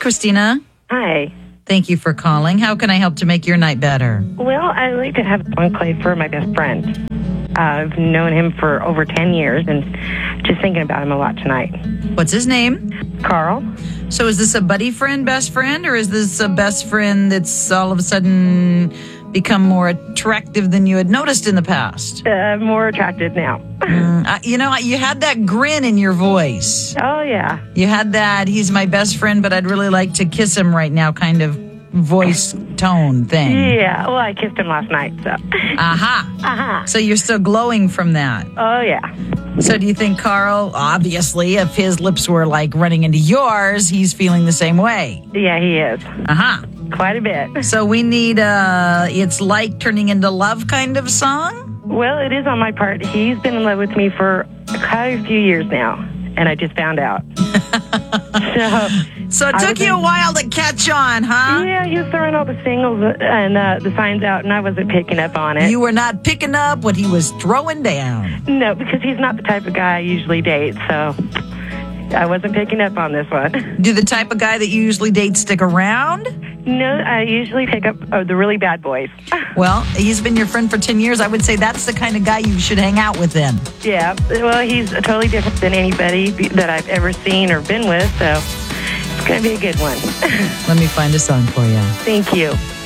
Christina. Hi. Thank you for calling. How can I help to make your night better? Well, I'd like to have a song played for my best friend. I've known him for over 10 years and just thinking about him a lot tonight. What's his name? Carl? So is this a buddy friend, best friend, or is this a best friend that's all of a sudden become more attractive than you had noticed in the past? More attracted now. You had that grin in your voice. Oh, yeah. You had that, he's my best friend, but I'd really like to kiss him right now kind of voice tone thing. Yeah, well, I kissed him last night, so. Aha. So you're still glowing from that. Oh, yeah. So do you think Carl, obviously, if his lips were like running into yours, he's feeling the same way? Yeah, he is. Quite a bit. So we need It's Like Turning Into Love kind of song? Well, it is on my part. He's been in love with me for quite a few years now, and I just found out. So it took you a while to catch on, huh? Yeah, he was throwing all the singles and the signs out, and I wasn't picking up on it. You were not picking up what he was throwing down. No, because he's not the type of guy I usually date, so I wasn't picking up on this one. Do the type of guy that you usually date stick around? No, I usually pick up the really bad boys. Well, he's been your friend for 10 years. I would say that's the kind of guy you should hang out with then. Yeah, well, he's totally different than anybody that I've ever seen or been with, so it's going to be a good one. Let me find a song for you. Thank you.